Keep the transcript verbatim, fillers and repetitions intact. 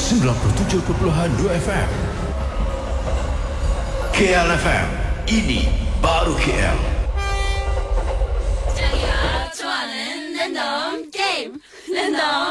sembilan puluh tujuh perpuluhan dua F M. K L F M, ini baru K L. Ceria, cuanan, nendom, game, nendom.